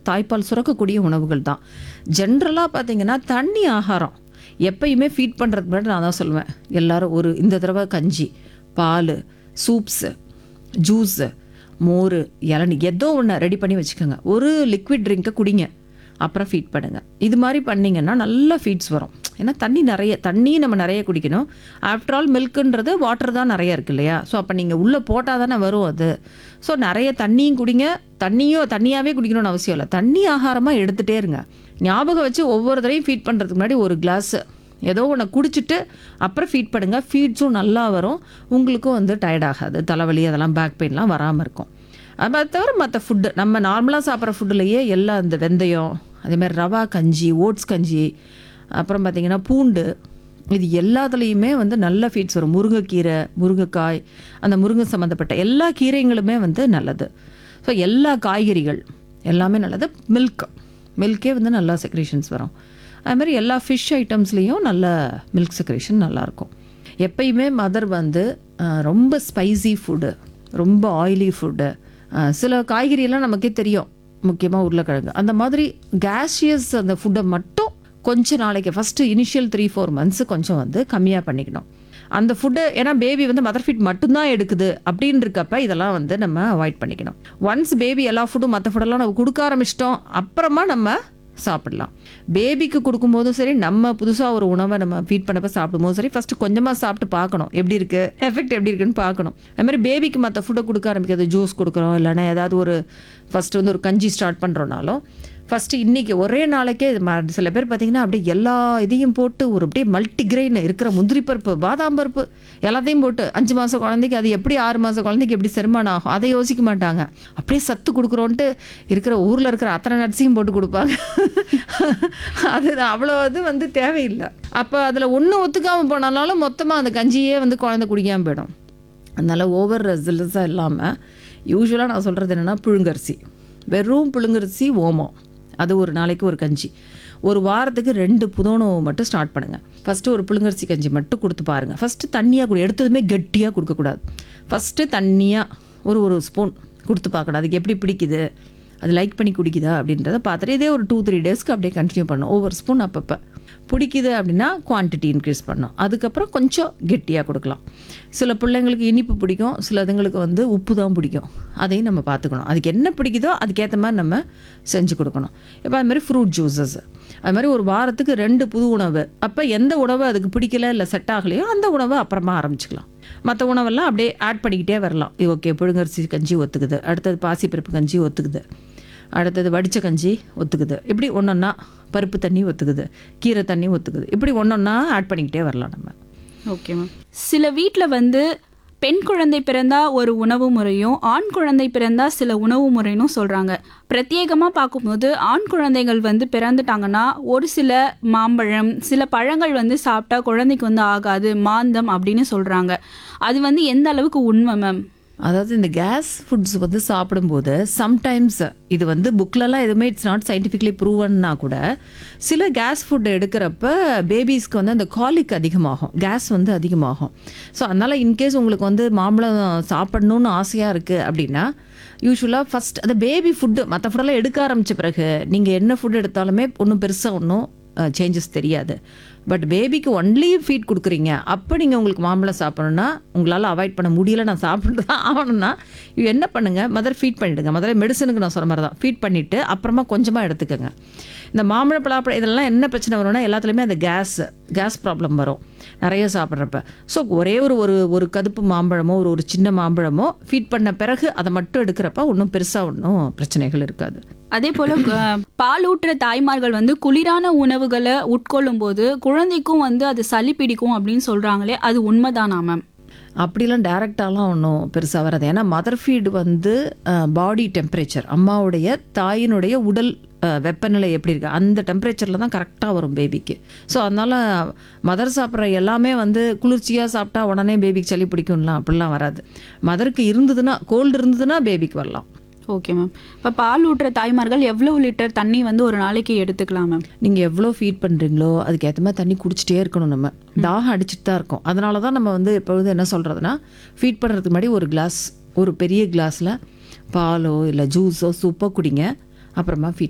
தாய்ப்பால் சுரக்கக்கூடிய உணவுகள் தான். ஜென்ரலாக பார்த்தீங்கன்னா தண்ணி ஆகாரம் எப்பயுமே ஃபீட் பண்ணுறதுக்கு முன்னாடி நான் தான் சொல்லுவேன், எல்லோரும் இந்த தடவை கஞ்சி, பால், சூப்ஸு, ஜூஸு, மோர், இளநீ ஏதோ ஒன்று ரெடி பண்ணி வச்சுக்கோங்க. ஒரு லிக்விட் ட்ரிங்க்கை குடிங்க, அப்புறம் ஃபீட் பண்ணுங்கள். இது மாதிரி பண்ணிங்கன்னா நல்லா ஃபீட்ஸ் வரும். ஏன்னா தண்ணி நம்ம நிறைய குடிக்கணும். ஆஃப்டர் ஆல் மில்க்குன்றது வாட்டர் தான் நிறைய இருக்குது இல்லையா? ஸோ அப்போ நீங்கள் உள்ளே போட்டால் தானே வரும் அது. ஸோ நிறைய தண்ணியும் குடிங்க. தண்ணியாகவே குடிக்கணும்னு அவசியம் இல்லை, தண்ணி ஆகாரமாக எடுத்துகிட்டே இருங்க. ஞாபகம் வச்சு ஒவ்வொரு தடவையும் ஃபீட் பண்ணுறதுக்கு முன்னாடி ஒரு கிளாஸு ஏதோ ஒன்று குடிச்சிட்டு அப்புறம் ஃபீட் பண்ணுங்கள். ஃபீட்ஸும் நல்லா வரும், உங்களுக்கும் டயர்ட் ஆகாது, தலைவலி அதெல்லாம் பேக் பெயின்லாம் வராமல் இருக்கும். அதை தவிர மற்ற ஃபுட்டு நம்ம நார்மலாக சாப்பிட்ற ஃபுட்டுலேயே எல்லாம் இந்த வெந்தயம், அதேமாதிரி ரவா கஞ்சி, ஓட்ஸ் கஞ்சி, அப்புறம் பார்த்திங்கன்னா பூண்டு, இது எல்லாத்துலேயுமே நல்ல ஃபீட்ஸ் வரும். முருங்கைக்கீரை, முருங்கைக்காய், அந்த முருங்கை சம்மந்தப்பட்ட எல்லா கீரைங்களுமே நல்லது. ஸோ எல்லா காய்கறிகள் எல்லாமே நல்லது. மில்கே நல்லா செக்ரேஷன்ஸ் வரும். அதுமாதிரி எல்லா ஃபிஷ் ஐட்டம்ஸ்லேயும் நல்ல மில்க் செக்ரேஷன் நல்லாயிருக்கும். எப்பயுமே மதர் ரொம்ப ஸ்பைசி ஃபுட்டு, ரொம்ப ஆயிலி ஃபுட்டு, சில காய்கறியெல்லாம் நமக்கே தெரியும், முக்கியமாக உருளைக்கிழங்கு, அந்த மாதிரி கேஷியஸ் அந்த ஃபுட்டை மட்டும் கொஞ்சம் நாளைக்கு ஃபஸ்ட்டு இனிஷியல் 3-4 மந்த்ஸு கொஞ்சம் கம்மியாக பண்ணிக்கணும் அந்த ஃபுட்டு. ஏன்னா பேபி மதர் ஃபீட் மட்டும்தான் எடுக்குது அப்படின்னு இருக்கப்ப இதெல்லாம் நம்ம அவாய்ட் பண்ணிக்கணும். ஒன்ஸ் பேபி எல்லா ஃபுட்டும் மற்ற ஃபுட்டெல்லாம் நம்ம கொடுக்க ஆரம்பிச்சிட்டோம், அப்புறமா நம்ம சாப்பிடலாம். பேபிக்கு கொடுக்கும்போதும் சரி, நம்ம புதுசாக ஒரு உணவை நம்ம ஃபீட் பண்ணப்போ சாப்பிடும்போதும் சரி, ஃபஸ்ட்டு கொஞ்சமாக சாப்பிட்டு பார்க்கணும் எப்படி இருக்குது, எஃபெக்ட் எப்படி இருக்குன்னு பார்க்கணும். அதுமாதிரி பேபிக்கு மற்ற ஃபுட்டை கொடுக்க ஆரம்பிக்கிறது, ஜூஸ் கொடுக்குறோம் இல்லைன்னா ஏதாவது ஒரு ஃபஸ்ட்டு ஒரு கஞ்சி ஸ்டார்ட் பண்ணுறோன்னாலும் ஃபஸ்ட்டு இன்றைக்கி ஒரே நாளைக்கே சில பேர் பார்த்திங்கன்னா அப்படியே எல்லா இதையும் போட்டு ஒரு அப்படியே மல்டிகிரெயின் இருக்கிற முந்திரி பருப்பு, பாதாம் பருப்பு எல்லாத்தையும் போட்டு 5 மாதம் குழந்தைக்கு அது எப்படி 6 மாதம் குழந்தைக்கு எப்படி செரிமானம் ஆகும் அதை யோசிக்க மாட்டாங்க. அப்படியே சத்து கொடுக்குறோன்ட்டு இருக்கிற ஊரில் இருக்கிற அத்தனை நட்ஸையும் போட்டு கொடுப்பாங்க. அது அவ்வளோ தேவையில்லை. அப்போ அதில் ஒன்றும் ஒத்துக்காமல் போனாலும் மொத்தமாக அந்த கஞ்சியே குழந்தை குடிக்காமல் போயிடும். அதனால் ஓவர் ரெசிலன்ஸாக இல்லாமல் யூஸ்வலாக நான் சொல்கிறது என்னென்னா, புழுங்கரிசி, வெறும் புழுங்கரிசி, ஓமம், அது ஒரு நாளைக்கு ஒரு கஞ்சி, ஒரு வாரத்துக்கு 2 புதோணவு மட்டும் ஸ்டார்ட் பண்ணுங்கள். ஃபஸ்ட்டு ஒரு புழுங்கரிசி கஞ்சி மட்டும் கொடுத்து பாருங்கள். ஃபஸ்ட்டு தண்ணியாக எடுத்ததுமே கெட்டியாக கொடுக்கக்கூடாது. ஃபஸ்ட்டு தண்ணியாக ஒரு ஸ்பூன் கொடுத்து பார்க்கணும், அதுக்கு எப்படி பிடிக்குது, அது லைக் பண்ணி குடிக்குதா அப்படின்றத பார்த்துட்டு இதே ஒரு 2-3 டேஸ்க்கு அப்படியே கண்டினியூ பண்ணணும். ஒவ்வொரு ஸ்பூன் அப்பப்போ பிடிக்குது அப்படின்னா குவான்டிட்டி இன்க்ரீஸ் பண்ணணும். அதுக்கப்புறம் கொஞ்சம் கெட்டியாக கொடுக்கலாம். சில பிள்ளைங்களுக்கு இனிப்பு பிடிக்கும், சிலதுங்களுக்கு உப்பு தான் பிடிக்கும், அதையும் நம்ம பார்த்துக்கணும். அதுக்கு என்ன பிடிக்குதோ அதுக்கேற்ற மாதிரி நம்ம செஞ்சு கொடுக்கணும். இப்போ அதுமாதிரி ஃப்ரூட் ஜூஸஸ், அது மாதிரி ஒரு வாரத்துக்கு 2 புது உணவு. அப்போ எந்த உணவு அதுக்கு பிடிக்கல இல்லை செட் ஆகலையோ அந்த உணவை அப்புறமா ஆரம்பிச்சுக்கலாம். மற்ற உணவெல்லாம் அப்படியே ஆட் பண்ணிக்கிட்டே வரலாம். ஓகே, புழுங்கரிசி கஞ்சி ஒத்துக்குது, அடுத்தது பாசிப்பருப்பு கஞ்சி ஒத்துக்குது, அடுத்தது வடித்த கஞ்சி ஒத்துக்குது, இப்படி ஒன்றொன்னா பருப்பு தண்ணி ஒத்துக்குது, கீரை தண்ணி ஒத்துக்குது, இப்படி ஒன்றொன்னா ஆட் பண்ணிக்கிட்டே வரலாம் நம்ம. Okay ma'am. சில வீட்டில் பெண் குழந்தை பிறந்தா ஒரு உணவு முறையும், ஆண் குழந்தை பிறந்தா சில உணவு முறையும் சொல்கிறாங்க. பிரத்யேகமாக பார்க்கும்போது ஆண் குழந்தைகள் பிறந்துட்டாங்கன்னா ஒரு சில மாம்பழம், சில பழங்கள் சாப்பிட்டா குழந்தைக்கு ஆகாது, மாந்தம் அப்படின்னு சொல்கிறாங்க. அது எந்த அளவுக்கு உண்மை மேம்? அதாவது இந்த கேஸ் ஃபுட்ஸ் சாப்பிடும்போது சம்டைம்ஸ் இது புக்லலாம் எதுவுமே இட்ஸ் நாட் சயின்டிஃபிக்லி ப்ரூவன்னா கூட சில கேஸ் ஃபுட் எடுக்கிறப்ப பேபிஸ்க்கு அந்த காலிக் அதிகமாகும், கேஸ் அதிகமாகும். ஸோ அதனால் இன்கேஸ் உங்களுக்கு மாம்பழம் சாப்பிடணுன்னு ஆசையாக இருக்குது அப்படின்னா யூஸ்வலாக ஃபஸ்ட் அந்த பேபி ஃபுட்டு மற்ற ஃபுட்டெல்லாம் எடுக்க ஆரம்பித்த பிறகு நீங்கள் என்ன ஃபுட் எடுத்தாலுமே ஒன்றும் பெருசாக ஒன்றும் சேஞ்சஸ் தெரியாது. பட் பேபிக்கு ஒன்லி ஃபீட் கொடுக்குறீங்க, அப்போ நீங்கள் உங்களுக்கு மாம்பழம் சாப்பிடணுன்னா உங்களால் அவாய்ட் பண்ண முடியல, நான் சாப்பிட்டு தான் ஆகணும்னா என்ன பண்ணுங்கள், மதர் ஃபீட் பண்ணிவிடுங்க. முதல்ல மெடிசனுக்கு நான் சொன்ன மாதிரி தான் ஃபீட் பண்ணிவிட்டு அப்புறமா கொஞ்சமாக எடுத்துக்கோங்க. இந்த மாம்பழம், பலாப்பழம் இதெல்லாம் என்ன பிரச்சனை வரும்னா எல்லாத்துலேயுமே அந்த கேஸ் ப்ராப்ளம் வரும் நிறைய சாப்பிட்றப்ப. ஸோ ஒரே ஒரு கதுப்பு மாம்பழமோ ஒரு சின்ன மாம்பழமோ ஃபீட் பண்ண பிறகு அதை மட்டும் எடுக்கிறப்ப ஒன்றும் பெருசாக ஒன்றும் பிரச்சனைகள் இருக்காது. அதே போல் பால் ஊட்டுற தாய்மார்கள் குளிரான உணவுகளை உட்கொள்ளும் போது குழந்தைக்கும் அது சளி பிடிக்கும் அப்படின்னு சொல்கிறாங்களே, அது உண்மைதானா மேம்? அப்படிலாம் டைரெக்டாலாம் ஒன்றும் பெருசாக வராது. ஏன்னா மதர் ஃபீடு பாடி டெம்பரேச்சர், அம்மாவுடைய தாயினுடைய உடல் வெப்பநிலை எப்படி இருக்குது அந்த டெம்பரேச்சரில் தான் கரெக்டாக வரும் பேபிக்கு. ஸோ அதனால் மதர் சாப்பிட்ற எல்லாமே குளிர்ச்சியாக சாப்பிட்டா உடனே பேபிக்கு சளி பிடிக்கும்லாம் அப்படிலாம் வராது. மதருக்கு இருந்ததுன்னா, கோல்டு இருந்ததுன்னா பேபிக்கு வரலாம். Okay ma'am. இப்போ பால் ஊட்டுற தாய்மார்கள் எவ்வளோ லிட்டர் தண்ணி ஒரு நாளைக்கு எடுத்துக்கலாம் மேம்? நீங்கள் எவ்வளோ ஃபீட் பண்ணுறீங்களோ அதுக்கேற்ற மாதிரி தண்ணி குடிச்சிட்டே இருக்கணும். நம்ம தாகம் அடிச்சுட்டு தான் இருக்கோம். அதனால தான் நம்ம எப்பொழுது என்ன சொல்கிறதுனா, ஃபீட் பண்ணுறதுக்கு முன்னாடி ஒரு பெரிய கிளாஸில் பாலோ இல்லை ஜூஸோ சூப்போ குடிங்க, அப்புறமா ஃபீட்